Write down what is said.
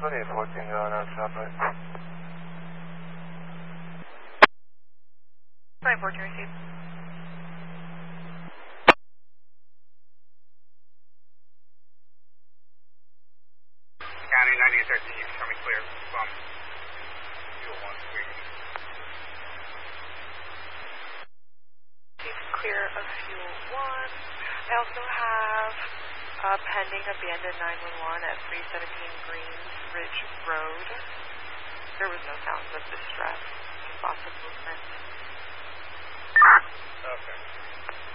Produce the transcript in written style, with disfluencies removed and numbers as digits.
2814 going out shop right. 2814 received. County 9813, coming clear from fuel 1 Sweden. Clear of fuel 1. I also have pending abandoned 911 at 317 Greens Ridge Road. There was no sounds of distress, just lots of movement. Okay.